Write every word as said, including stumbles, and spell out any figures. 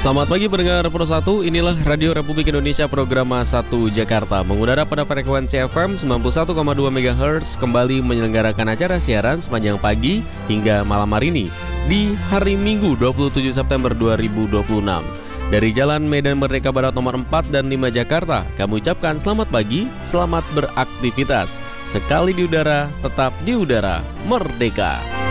Selamat pagi pendengar Pro satu, inilah Radio Republik Indonesia program satu Jakarta. Mengudara pada frekuensi F M sembilan puluh satu koma dua megahertz kembali menyelenggarakan acara siaran sepanjang pagi hingga malam hari ini di hari Minggu dua puluh tujuh September dua ribu dua puluh enam. Dari Jalan Medan Merdeka Barat nomor empat dan lima Jakarta, kami ucapkan selamat pagi, selamat beraktivitas. Sekali di udara, tetap di udara, merdeka.